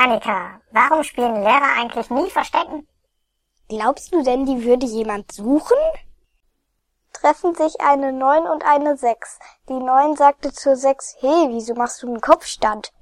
Annika, warum spielen Lehrer eigentlich nie Verstecken? Glaubst du denn, die würde jemand suchen? Treffen sich eine 9 und eine 6. Die 9 sagte zur 6, hey, wieso machst du einen Kopfstand?